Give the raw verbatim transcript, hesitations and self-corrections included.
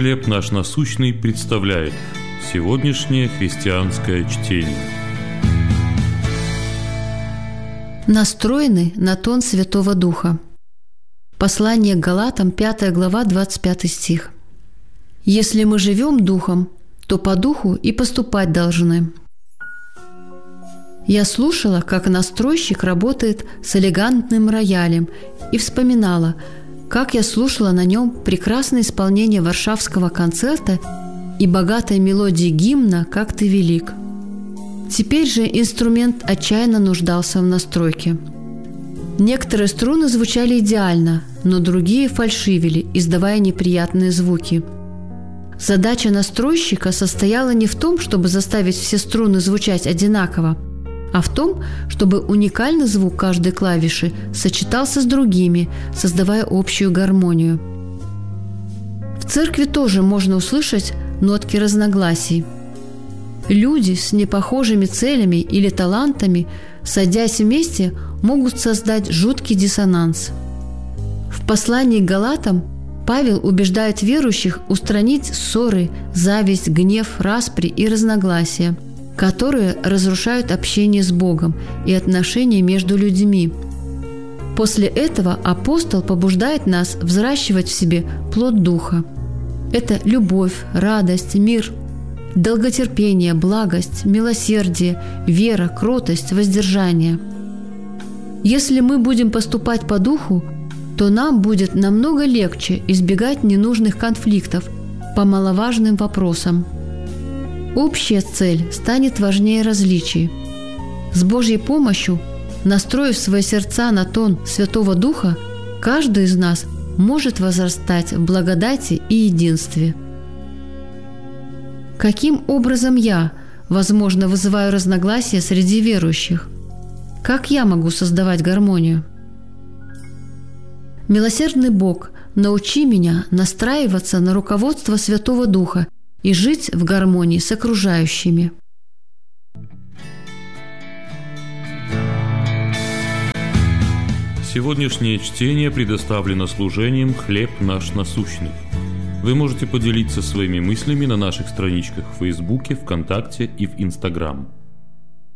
«Хлеб наш насущный» представляет сегодняшнее христианское чтение. Настроены на тон Святого Духа. Послание к Галатам, пятая глава, двадцать пятый стих. «Если мы живем Духом, то по Духу и поступать должны». Я слушала, как настройщик работает с элегантным роялем, и вспоминала, как я слушала на нем прекрасное исполнение варшавского концерта и богатая мелодия гимна «Как ты велик». Теперь же инструмент отчаянно нуждался в настройке. Некоторые струны звучали идеально, но другие фальшивили, издавая неприятные звуки. Задача настройщика состояла не в том, чтобы заставить все струны звучать одинаково, а в том, чтобы уникальный звук каждой клавиши сочетался с другими, создавая общую гармонию. В церкви тоже можно услышать нотки разногласий. Люди с непохожими целями или талантами, сойдясь вместе, могут создать жуткий диссонанс. В послании к Галатам Павел убеждает верующих устранить ссоры, зависть, гнев, распри и разногласия, которые разрушают общение с Богом и отношения между людьми. После этого апостол побуждает нас взращивать в себе плод Духа. Это любовь, радость, мир, долготерпение, благость, милосердие, вера, кротость, воздержание. Если мы будем поступать по Духу, то нам будет намного легче избегать ненужных конфликтов по маловажным вопросам. Общая цель станет важнее различий. С Божьей помощью, настроив свои сердца на тон Святого Духа, каждый из нас может возрастать в благодати и единстве. Каким образом я, возможно, вызываю разногласия среди верующих? Как я могу создавать гармонию? Милосердный Бог, научи меня настраиваться на руководство Святого Духа и жить в гармонии с окружающими. Сегодняшнее чтение предоставлено служением «Хлеб наш насущный». Вы можете поделиться своими мыслями на наших страничках в Фейсбуке, ВКонтакте и в Инстаграм.